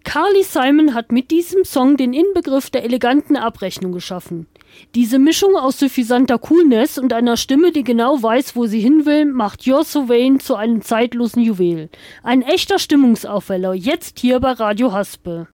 Carly Simon hat mit diesem Song den Inbegriff der eleganten Abrechnung geschaffen. Diese Mischung aus suffisanter Coolness und einer Stimme, die genau weiß, wo sie hin will, macht You're So Vain zu einem zeitlosen Juwel. Ein echter Stimmungsaufheller, jetzt hier bei Radio Haspe.